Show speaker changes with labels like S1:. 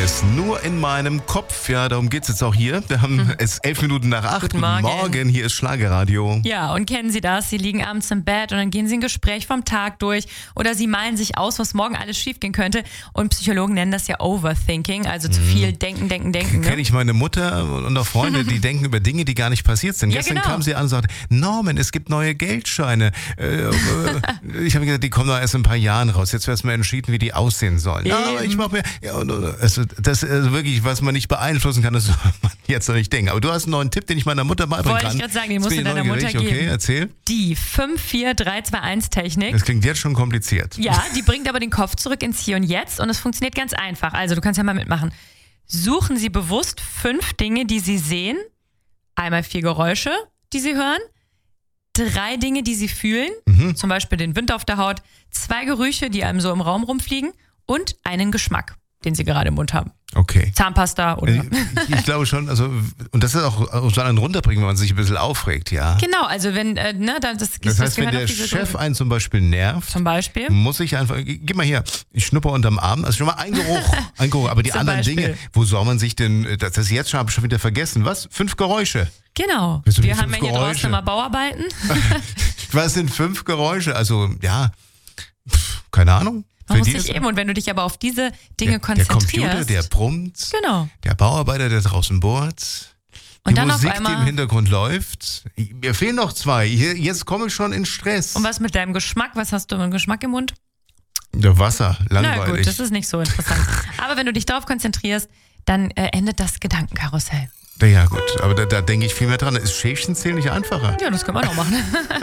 S1: Neues nur in meinem Kopf. Ja, darum geht's jetzt auch hier. Wir haben es 11 Minuten nach 8.
S2: Guten Morgen.
S1: Hier ist Schlagerradio.
S2: Ja, und kennen Sie das? Sie liegen abends im Bett und dann gehen Sie ein Gespräch vom Tag durch oder Sie malen sich aus, was morgen alles schiefgehen könnte. Und Psychologen nennen das ja Overthinking, also zu viel denken.
S1: Kenne ich meine Mutter und auch Freunde, die denken über Dinge, die gar nicht passiert sind.
S2: Ja,
S1: Gestern
S2: genau.
S1: kam sie an und sagte, Norman, es gibt neue Geldscheine. Ich habe gesagt, die kommen doch erst in ein paar Jahren raus. Jetzt wird erstmal entschieden, wie die aussehen sollen. Ja, aber ich mache mir... Ja, also, das ist wirklich, was man nicht beeinflussen kann, das soll man jetzt noch nicht denken. Aber du hast einen neuen Tipp, den ich meiner Mutter beibringen kann.
S2: Wollte ich gerade sagen, den musst du
S1: Jetzt bin
S2: deiner
S1: ich
S2: Mutter
S1: neugierig.
S2: geben.
S1: Okay, erzähl.
S2: Die 5-4-3-2-1-Technik.
S1: Das klingt jetzt schon kompliziert.
S2: Ja, die bringt aber den Kopf zurück ins Hier und Jetzt und es funktioniert ganz einfach. Also du kannst ja mal mitmachen. Suchen Sie bewusst 5 Dinge, die Sie sehen. Einmal 4 Geräusche, die Sie hören. 3 Dinge, die Sie fühlen. Zum Beispiel den Wind auf der Haut. 2 Gerüche, die einem so im Raum rumfliegen. Und einen Geschmack, den Sie gerade im Mund haben.
S1: Okay.
S2: Zahnpasta oder...
S1: Ich glaube schon, also, und das ist auch so einen runterbringen, wenn man sich ein bisschen aufregt, ja.
S2: Genau, also wenn,
S1: Das heißt, wenn der Chef einen zum Beispiel nervt,
S2: Zum Beispiel?
S1: muss ich einfach, gib mal hier, ich schnupper unterm Arm, also schon mal ein Geruch, aber die
S2: Zum
S1: anderen
S2: Beispiel.
S1: Dinge, wo soll man sich denn, das ist jetzt schon, habe ich schon wieder vergessen, was? 5 Geräusche.
S2: Genau.
S1: Bist du die
S2: Wir haben
S1: 5
S2: ja hier draußen
S1: Geräusche?
S2: immer Bauarbeiten.
S1: Was sind 5 Geräusche? Also, ja, keine Ahnung.
S2: Man
S1: Für
S2: muss
S1: die
S2: sich
S1: ist-
S2: eben, und wenn du dich aber auf diese Dinge
S1: der
S2: konzentrierst.
S1: Computer, der brummt,
S2: Genau.
S1: der Bauarbeiter, der draußen bohrt. Die
S2: Und dann auf
S1: Musik, die
S2: einmal-
S1: im Hintergrund läuft. Mir fehlen noch 2. Jetzt komme ich schon in Stress.
S2: Und was mit deinem Geschmack? Was hast du für einen Geschmack im Mund?
S1: Der Wasser,
S2: Na
S1: langweilig.
S2: gut, das ist nicht so interessant. Aber wenn du dich darauf konzentrierst, dann endet das Gedankenkarussell.
S1: Ja gut, aber da denke ich viel mehr dran. Ist Schäfchen zählen nicht einfacher?
S2: Ja, das können wir noch machen.